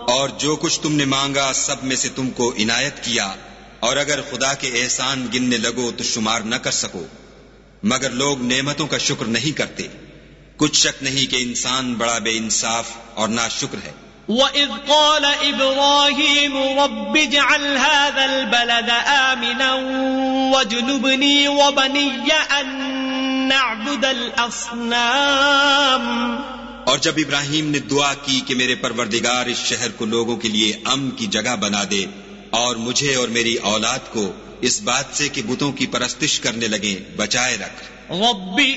और जो कुछ तुमने मांगा सब में से तुमको इनायत किया, और अगर खुदा के एहसान गिनने लगो तो शुमार न कर सको, मगर लोग नेमतों का शुक्र नहीं करते। कुछ शक नहीं कि इंसान बड़ा बेइंसाफ और नाशुक्र है। وَإِذْ قَالَ إِبْرَاهِيمُ رَبِّ اجْعَلْ هَذَا الْبَلَدَ آمِنًا وَاجْنُبْنِي وَبَنِيَّ أَن نَّعْبُدَ الْأَصْنَامَ। और जब इब्राहिम ने दुआ की कि मेरे परवरदिगार इस शहर को लोगों के लिए अमन की जगह बना दे, और मुझे और मेरी औलाद को इस बात से कि बुतों की परस्तिश करने लगे बचाए रख।